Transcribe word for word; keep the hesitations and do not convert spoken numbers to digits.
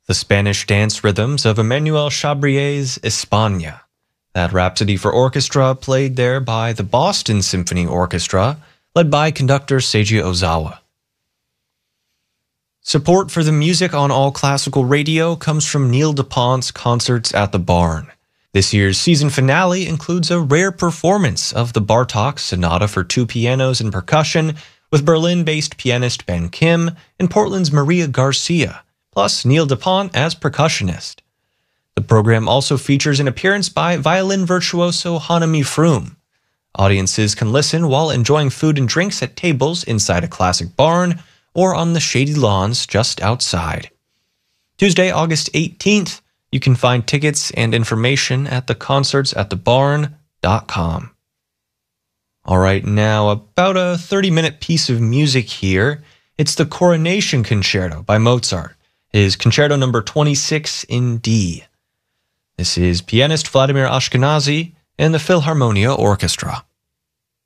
the Spanish dance rhythms of Emmanuel Chabrier's España. That Rhapsody for Orchestra played there by the Boston Symphony Orchestra, led by conductor Seiji Ozawa. Support for the music on All Classical Radio comes from Neil DuPont's Concerts at the Barn. This year's season finale includes a rare performance of the Bartók Sonata for two pianos and percussion with Berlin-based pianist Ben Kim and Portland's Maria Garcia, plus Neil DuPont as percussionist. The program also features an appearance by violin virtuoso Hanami Froome. Audiences can listen while enjoying food and drinks at tables inside a classic barn or on the shady lawns just outside. Tuesday, August eighteenth, you can find tickets and information at the concerts at the barn dot com. All right, now about a thirty-minute piece of music here. It's the Coronation Concerto by Mozart, his Concerto number twenty-six in D. This is pianist Vladimir Ashkenazy and the Philharmonia Orchestra.